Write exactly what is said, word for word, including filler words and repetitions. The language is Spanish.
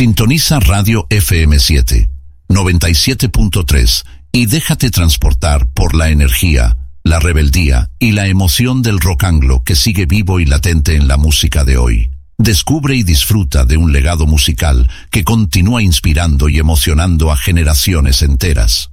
Sintoniza Radio F M siete, noventa y siete punto tres y déjate transportar por la energía, la rebeldía y la emoción del rock anglo que sigue vivo y latente en la música de hoy. Descubre y disfruta de un legado musical que continúa inspirando y emocionando a generaciones enteras.